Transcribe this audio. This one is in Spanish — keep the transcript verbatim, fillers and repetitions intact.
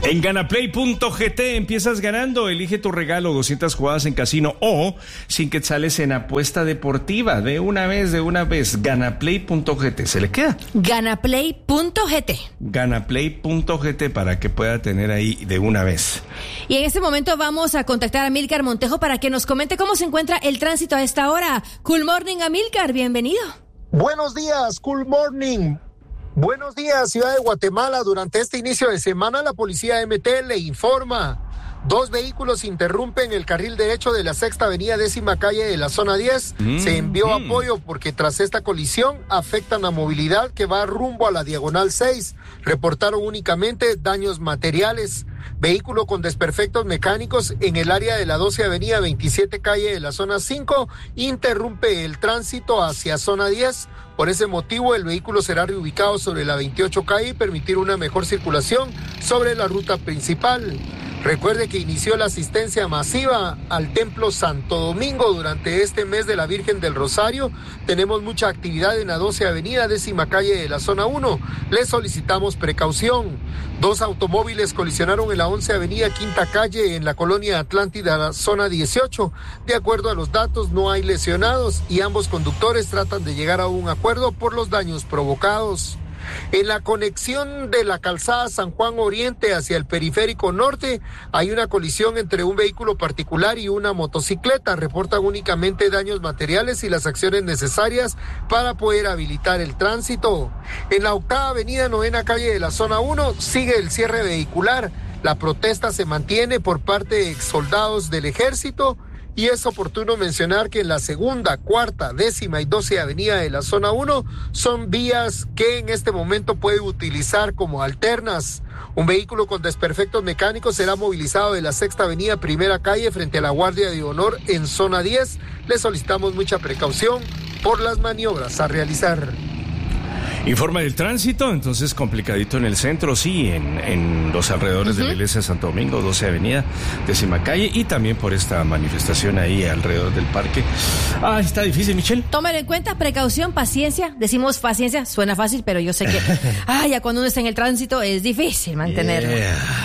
En Ganaplay punto g t empiezas ganando. Elige tu regalo, doscientas jugadas en casino o sin quetzales en apuesta deportiva. De una vez, de una vez. Ganaplay punto g t. ¿Se le queda? Ganaplay punto g t. Ganaplay punto g t para que pueda tener ahí de una vez. Y en este momento vamos a contactar a Amílcar Montejo para que nos comente cómo se encuentra el tránsito a esta hora. Cool morning, Amílcar, bienvenido. Buenos días, cool morning. Buenos días, Ciudad de Guatemala. Durante este inicio de semana, la policía M T le informa. Dos vehículos interrumpen el carril derecho de la sexta avenida décima calle de la zona diez. Mm, Se envió mm. apoyo porque tras esta colisión afectan la movilidad que va rumbo a la diagonal seis. Reportaron únicamente daños materiales. Vehículo con desperfectos mecánicos en el área de la doce avenida veintisiete calle de la zona cinco interrumpe el tránsito hacia zona diez. Por ese motivo, el vehículo será reubicado sobre la veintiocho calle y permitir una mejor circulación sobre la ruta principal. Recuerde que inició la asistencia masiva al Templo Santo Domingo durante este mes de la Virgen del Rosario. Tenemos mucha actividad en la doce avenida décima calle de la zona uno. Les solicitamos precaución. Dos automóviles colisionaron en la once avenida quinta calle en la colonia Atlántida, la zona dieciocho. De acuerdo a los datos, no hay lesionados y ambos conductores tratan de llegar a un acuerdo por los daños provocados. En la conexión de la calzada San Juan Oriente hacia el periférico norte hay una colisión entre un vehículo particular y una motocicleta. Reportan únicamente daños materiales y las acciones necesarias para poder habilitar el tránsito. En la octava avenida novena calle de la zona uno sigue el cierre vehicular. La protesta se mantiene por parte de exsoldados del ejército. Y es oportuno mencionar que en la segunda, cuarta, décima y doce avenida de la zona uno son vías que en este momento puede utilizar como alternas. Un vehículo con desperfectos mecánicos será movilizado de la sexta avenida primera calle frente a la Guardia de Honor en zona diez. Le solicitamos mucha precaución por las maniobras a realizar. Informa del tránsito, entonces complicadito en el centro, sí, en, en los alrededores uh-huh. de la iglesia de Santo Domingo, doce avenida, décima calle, y también por esta manifestación ahí alrededor del parque. Ah, está difícil, Michelle. Tómalo en cuenta, precaución, paciencia. Decimos paciencia, suena fácil, pero yo sé que, ah, ya cuando uno está en el tránsito es difícil mantenerlo. Yeah.